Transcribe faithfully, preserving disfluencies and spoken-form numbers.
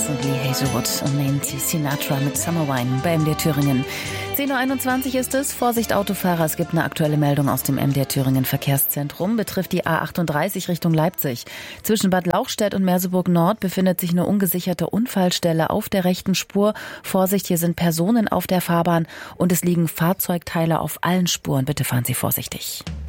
und Lee Hazelwood und Nancy Sinatra mit Summer Wine bei M D R Thüringen. zehn Uhr einundzwanzig ist es. Vorsicht Autofahrer, es gibt eine aktuelle Meldung aus dem M D R Thüringen Verkehrszentrum. Betrifft die A achtunddreißig Richtung Leipzig. Zwischen Bad Lauchstädt und Merseburg Nord befindet sich eine ungesicherte Unfallstelle auf der rechten Spur. Vorsicht, hier sind Personen auf der Fahrbahn und es liegen Fahrzeugteile auf allen Spuren. Bitte fahren Sie vorsichtig.